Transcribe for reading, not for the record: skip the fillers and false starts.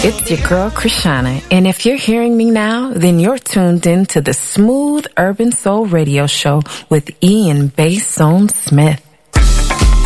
It's your girl, Krishana, and if you're hearing me now, then you're tuned in to the Smooth Urban Soul Radio Show with Ian Bass Smith.